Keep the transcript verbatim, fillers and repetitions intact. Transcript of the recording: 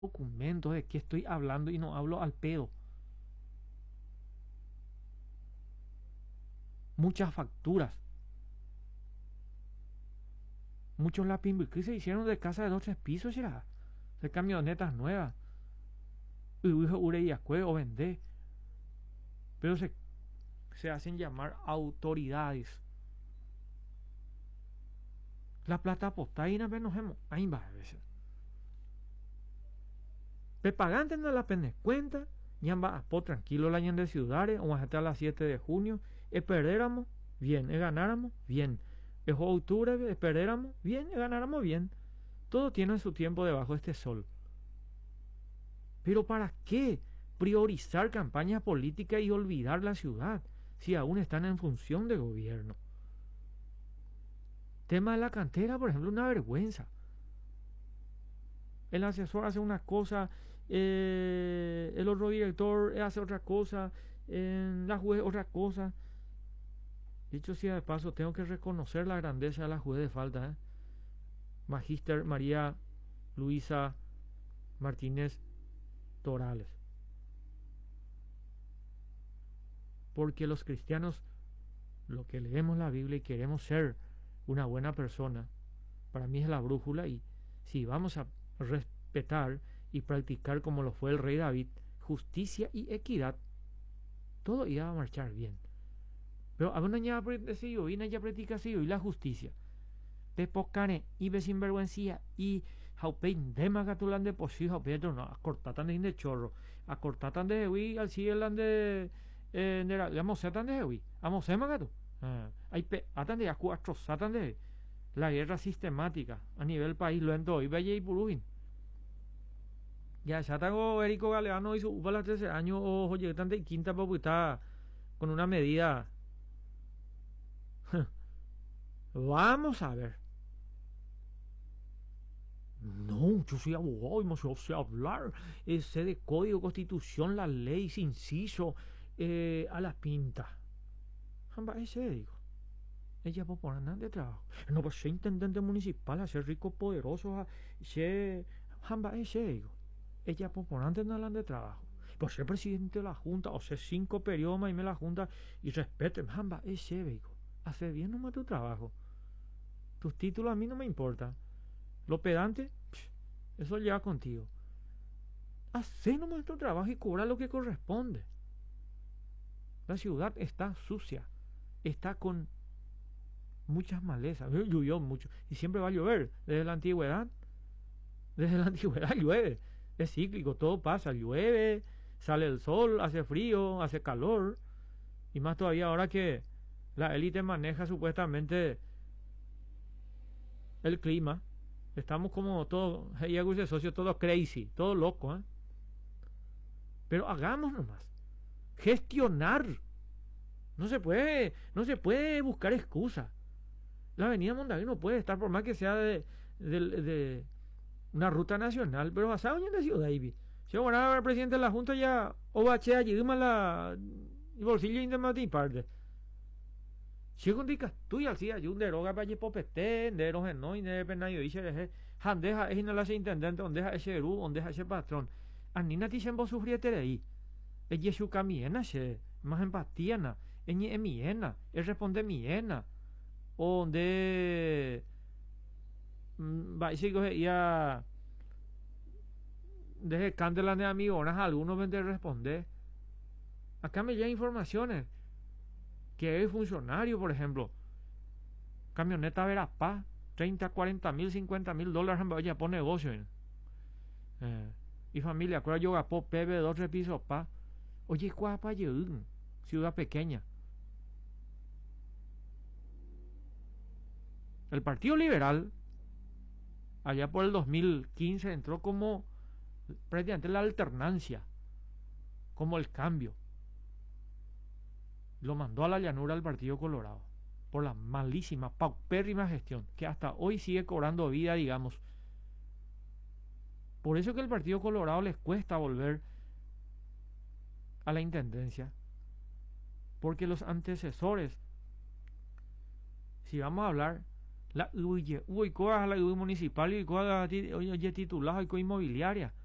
documentos de qué estoy hablando y no hablo al pedo. Muchas facturas. Muchos lápiz que se hicieron de casa de dos tres pisos ya. De camionetas nuevas. Y dijo Ureyacue o vende. Pero se, se hacen llamar autoridades. La plata postaina menos hemos. Ahí va a veces. Pe pagante no la pene cuenta. Ya va a po tranquilo la año de ciudades. O hasta a las siete de junio. E perderamos. Bien. E ganáramos. Bien. Es octubre, perderamos bien, ganáramos bien. Todo tiene su tiempo debajo de este sol. Pero ¿para qué priorizar campañas políticas y olvidar la ciudad si aún están en función de gobierno? Tema de la cantera, por ejemplo, una vergüenza. El asesor hace una cosa, eh, el otro director hace otra cosa, eh, la juez otra cosa. Dicho sea de paso, tengo que reconocer la grandeza de la juez de falta. ¿eh? Magíster María Luisa Martínez Torales. Porque los cristianos, lo que leemos la Biblia y queremos ser una buena persona, para mí es la brújula. Y si vamos a respetar y practicar como lo fue el rey David, justicia y equidad, todo iba a marchar bien. Pero a una ya decidió y ya practica y la justicia. Pepocane y ve sinvergüencía y jaupein de magatulan de posible Pedro no acortatan de de chorro acortatan de hui al cielo de eh de la mosatan de hui amos se magato hay pe atan de cuatro satan de la guerra sistemática a nivel país lo endo y vaya y purugin ya ya tengo Erico Galeano hizo upa las trece años o oye tan de quinta poputa con una medida. Vamos a ver. No, yo soy abogado y no sé hablar. Eh, sé de código, constitución, la ley, sin inciso, eh, a la pinta. Jamba, ese digo. Ella puede poner nada de trabajo. No, pues ser intendente municipal, a ser rico, poderoso, a ser. Jamba, ese digo. Ella puede poner nada de trabajo. Pues ser presidente de la junta, o ser cinco periodos y me la junta y respete. Jamba, ese digo. Hace bien nomás tu trabajo. Tus títulos a mí no me importan. Lo pedante, pff, eso lleva contigo. Hacé nomás tu trabajo y cobra lo que corresponde. La ciudad está sucia. Está con muchas malezas. Llovió mucho. Y siempre va a llover. Desde la antigüedad. Desde la antigüedad llueve. Es cíclico. Todo pasa. Llueve. Sale el sol. Hace frío. Hace calor. Y más todavía ahora que la élite maneja supuestamente el clima. Estamos como todos, ese socio, todo crazy, todo loco, ¿eh? Pero hagamos nomás. Gestionar. No se puede, no se puede buscar excusa. La avenida Mondavi no puede estar, por más que sea de, de, de una ruta nacional, pero basado en la ciudad, David. Si ahora el presidente de la Junta ya, o bache allí, la y bolsillo de parte. Si con dicas tú y así hay un deroga para popete, de los no y de penayo dice de handeja es no la intendente donde deja ese ru donde deja ese patrón anina ti sembo sufriete de ahí es yesu camiena se más empatía na en emiena es responde miena o donde va y sigo ya deje candela de amigos algunos ven de responder acá me llegan informaciones que es funcionario, por ejemplo, camioneta Verapaz, treinta, cuarenta mil, cincuenta mil dólares en vaya por negocio. Eh, y familia, acuerda yo gapo P B dos pisos pa. Oye, cuapa yeun, ciudad pequeña. El Partido Liberal, allá por el dos mil quince, entró como prácticamente la alternancia, como el cambio. Lo mandó a la llanura al Partido Colorado por la malísima, paupérrima gestión que hasta hoy sigue cobrando vida, digamos. Por eso que al Partido Colorado les cuesta volver a la intendencia, porque los antecesores, si vamos a hablar, la uy, uy, la municipal y titulada y inmobiliaria,